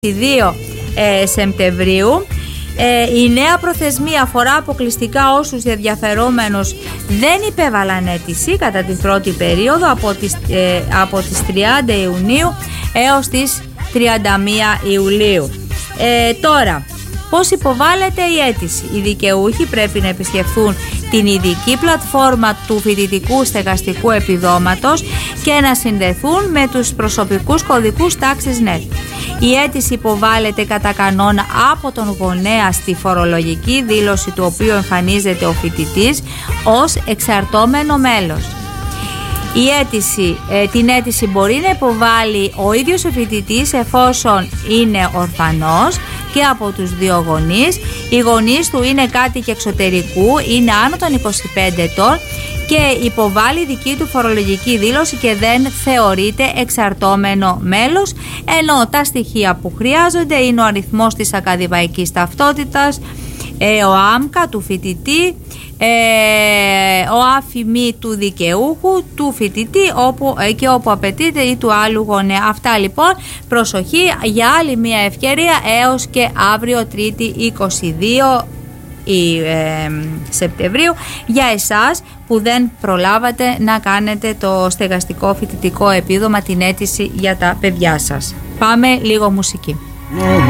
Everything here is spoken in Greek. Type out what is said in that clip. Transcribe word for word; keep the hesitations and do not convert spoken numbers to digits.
δύο ε, Σεπτεμβρίου. Ε, η νέα προθεσμία αφορά αποκλειστικά όσους ενδιαφερόμενους δεν υπέβαλαν αίτηση κατά την πρώτη περίοδο από τις, ε, από τις τριάντα Ιουνίου έως τις τριάντα μία Ιουλίου. Ε, τώρα, πώς υποβάλλεται η αίτηση? Οι δικαιούχοι πρέπει να επισκεφθούν την ειδική πλατφόρμα του φοιτητικού στεγαστικού επιδόματος και να συνδεθούν με τους προσωπικούς κωδικούς τάξης νετ. Η αίτηση υποβάλλεται κατά κανόνα από τον γονέα στη φορολογική δήλωση του οποίου εμφανίζεται ο φοιτητής ως εξαρτώμενο μέλος. Η αίτηση, ε, την αίτηση μπορεί να υποβάλει ο ίδιος ο φοιτητής εφόσον είναι ορφανός και από τους δύο γονείς. Οι γονείς του είναι κάτοικοι εξωτερικού, είναι άνω των είκοσι πέντε ετών και υποβάλλει δική του φορολογική δήλωση και δεν θεωρείται εξαρτώμενο μέλος, ενώ τα στοιχεία που χρειάζονται είναι ο αριθμός της ακαδημαϊκής ταυτότητας, ε, ο άμκα του φοιτητή, ε, ο άφημη του δικαιούχου, του φοιτητή όπου, ε, και όπου απαιτείται ή του άλλου γονέα. Αυτά λοιπόν, προσοχή για άλλη μια ευκαιρία έως και αύριο Τρίτη είκοσι δύο Σεπτεμβρίου για εσάς που δεν προλάβατε να κάνετε το στεγαστικό φοιτητικό επίδομα, την αίτηση για τα παιδιά σας. Πάμε λίγο μουσική.